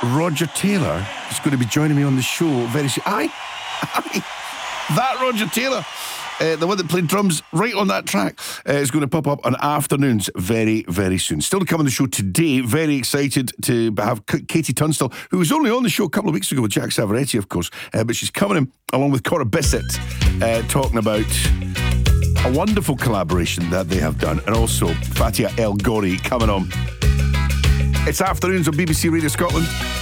Roger Taylor is going to be joining me on the show very soon. Aye. That Roger Taylor, the one that played drums right on that track, is going to pop up on Afternoons very, very soon. Still to come on the show today, very excited to have Katie Tunstall, who was only on the show a couple of weeks ago with Jack Savaretti, of course, but she's coming in along with Cora Bissett, talking about a wonderful collaboration that they have done, and also Fatia El Ghori coming on. It's Afternoons on BBC Radio Scotland.